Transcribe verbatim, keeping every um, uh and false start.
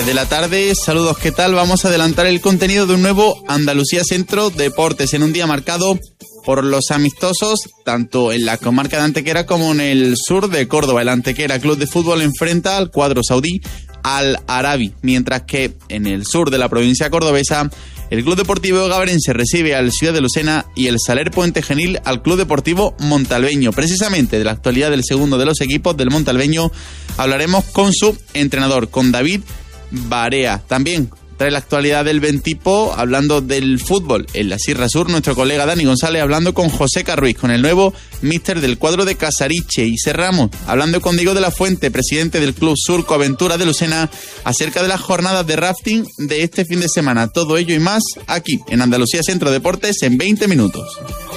De la tarde, saludos, ¿qué tal? Vamos a adelantar el contenido de un nuevo Andalucía Centro Deportes en un día marcado por los amistosos, tanto en la comarca de Antequera como en el sur de Córdoba. El Antequera Club de Fútbol enfrenta al cuadro saudí Al Arabi, mientras que en el sur de la provincia cordobesa, el Club Deportivo Gabrense recibe al Ciudad de Lucena y el Saler Puente Genil al Club Deportivo Montalbeño. Precisamente de la actualidad del segundo de los equipos del Montalbeño hablaremos con su entrenador, con David Barea. También trae la actualidad del Ventipo, hablando del fútbol en la Sierra Sur, nuestro colega Dani González hablando con José Carruiz, con el nuevo míster del cuadro de Casariche, y cerramos hablando con Diego de la Fuente, presidente del Club Surco Aventura de Lucena, acerca de las jornadas de rafting de este fin de semana. Todo ello y más aquí en Andalucía Centro Deportes en veinte minutos.